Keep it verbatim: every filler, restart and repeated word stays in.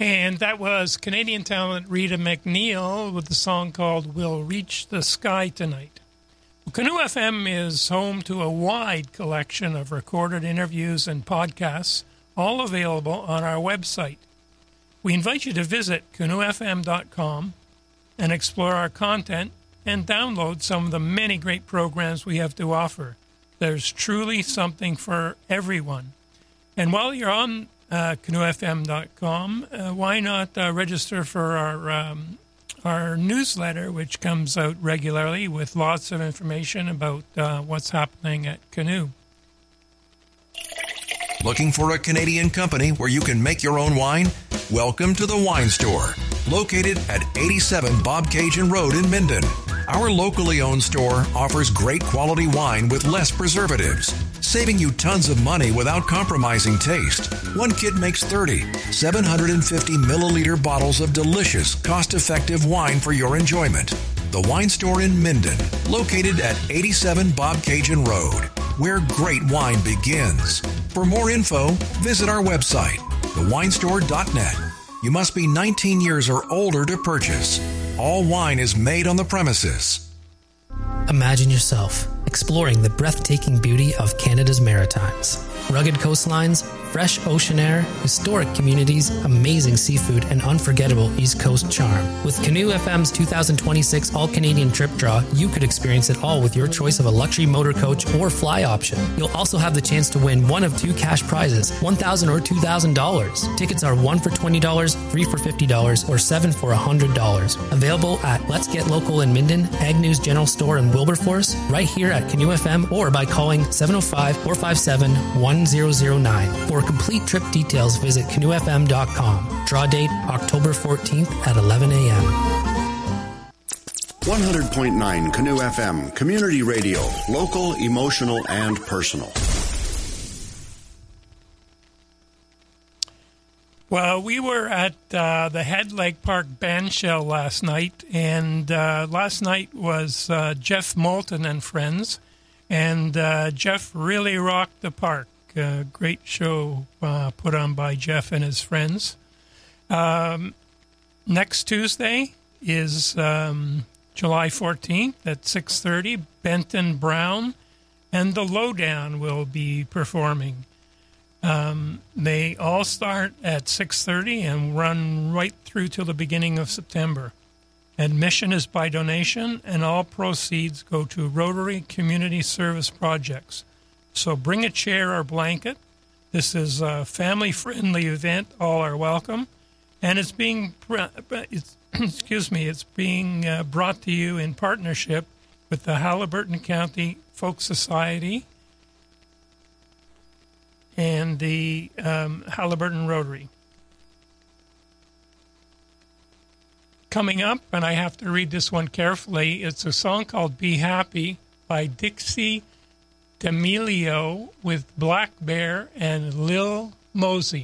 And that was Canadian talent Rita McNeil with the song called We'll Reach the Sky Tonight. Well, Canoe F M is home to a wide collection of recorded interviews and podcasts, all available on our website. We invite you to visit canoe f m dot com and explore our content and download some of the many great programs we have to offer. There's truly something for everyone. And while you're on uh, canoe f m dot com, uh, why not uh, register for our um, our newsletter, which comes out regularly with lots of information about uh, what's happening at Canoe. Looking for a Canadian company where you can make your own wine? Welcome to the Wine Store, located at eighty-seven Bobcaygeon Road in Minden. Our locally owned store offers great quality wine with less preservatives, saving you tons of money without compromising taste. One kit makes thirty, seven hundred fifty milliliter bottles of delicious, cost-effective wine for your enjoyment. The Wine Store in Minden, located at eighty-seven Bobcaygeon Road, where great wine begins. For more info, visit our website, the wine store dot net. You must be nineteen years or older to purchase. All wine is made on the premises. Imagine yourself exploring the breathtaking beauty of Canada's Maritimes. Rugged coastlines, fresh ocean air, historic communities, amazing seafood, and unforgettable East Coast charm. With Canoe F M's two thousand twenty-six All-Canadian Trip Draw, you could experience it all with your choice of a luxury motor coach or fly option. You'll also have the chance to win one of two cash prizes, one thousand dollars or two thousand dollars. Tickets are one for twenty dollars, three for fifty dollars, or seven for one hundred dollars. Available at Let's Get Local in Minden, Agnew's General Store in Wilberforce, right here at Canoe F M, or by calling seven oh five, four five seven, one zero zero nine. For complete trip details, visit canoe f m dot com. Draw date October fourteenth at eleven a.m. one hundred point nine Canoe F M, community radio, local, emotional, and personal. Well, we were at uh, the Head Lake Park Bandshell last night, and uh, last night was uh, Jeff Moulton and friends, and uh, Jeff really rocked the park. Uh, great show uh, put on by Jeff and his friends. Um, next Tuesday is um, July fourteenth at six thirty. Benton Brown and The Lowdown will be performing. Um, they all start at six thirty and run right through till the beginning of September. Admission is by donation, and all proceeds go to Rotary Community Service Projects. So bring a chair or blanket. This is a family-friendly event. All are welcome, and it's being it's, excuse me, it's being uh, brought to you in partnership with the Haliburton County Folk Society and the um, Haliburton Rotary. Coming up, and I have to read this one carefully, it's a song called Be Happy by Dixie D'Amelio with Black Bear and Lil Mosey.